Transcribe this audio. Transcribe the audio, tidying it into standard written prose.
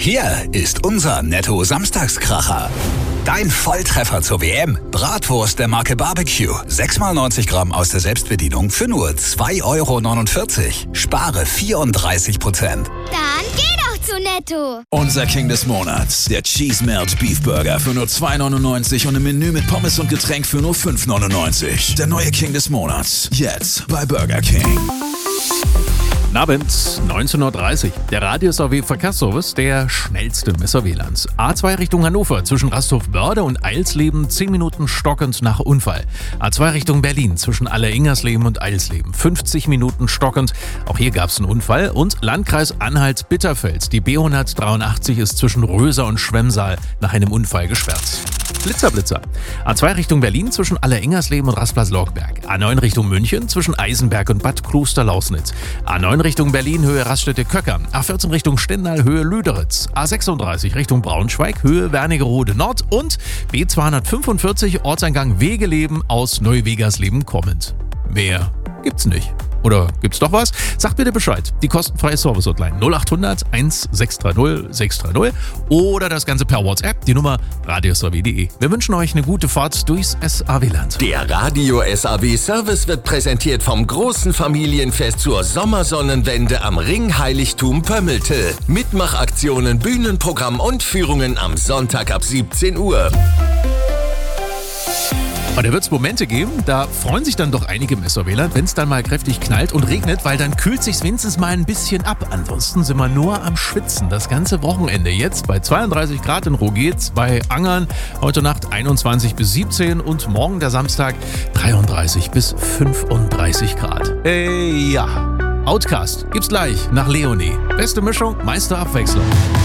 Hier ist unser Netto-Samstagskracher. Dein Volltreffer zur WM. Bratwurst der Marke Barbecue. 6x90 Gramm aus der Selbstbedienung für nur 2,49 €. Spare 34%. Dann geh doch zu Netto. Unser King des Monats. Der Cheese Melt Beef Burger für nur 2,99 € und ein Menü mit Pommes und Getränk für nur 5,99 €. Der neue King des Monats. Jetzt bei Burger King. Guten Abend, 19:30 Uhr. Der Radius AW Verkehrsservice, der schnellste im SRW-Land. A2 Richtung Hannover, zwischen Rasthof-Börde und Eilsleben, 10 Minuten stockend nach Unfall. A2 Richtung Berlin, zwischen Alleringersleben und Eilsleben, 50 Minuten stockend. Auch hier gab es einen Unfall. Und Landkreis Anhalt-Bitterfeld. Die B183 ist zwischen Röser und Schwemmsaal nach einem Unfall gesperrt. Blitzer. A2 Richtung Berlin, zwischen Alleringersleben und Rastplatz-Lorgberg. A9 Richtung München, zwischen Eisenberg und Bad Kloster-Lausnitz. A9 Richtung Berlin, Höhe Raststätte-Köcker. A14 Richtung Stendal, Höhe Lüderitz. A36 Richtung Braunschweig, Höhe Wernigerode Nord. Und B245 Ortseingang Wegeleben aus Neuwegersleben kommend. Mehr gibt's nicht. Oder gibt's doch was? Sagt bitte Bescheid. Die kostenfreie Service-Hotline 0800 1630 630 oder das Ganze per WhatsApp, die Nummer radiosrw.de. Wir wünschen euch eine gute Fahrt durchs SAW-Land. Der Radio SAW Service wird präsentiert vom großen Familienfest zur Sommersonnenwende am Ringheiligtum Pömmelte. Mitmachaktionen, Bühnenprogramm und Führungen am Sonntag ab 17 Uhr. Und da wird es Momente geben, da freuen sich dann doch einige im SRW-Land, wenn es dann mal kräftig knallt und regnet, weil dann kühlt sich's wenigstens mal ein bisschen ab. Ansonsten sind wir nur am Schwitzen das ganze Wochenende. Jetzt bei 32 Grad in Rogetz, bei Angern, heute Nacht 21 bis 17 und morgen der Samstag 33 bis 35 Grad. Ja, Outcast gibt's gleich nach Leonie. Beste Mischung, meiste Abwechslung.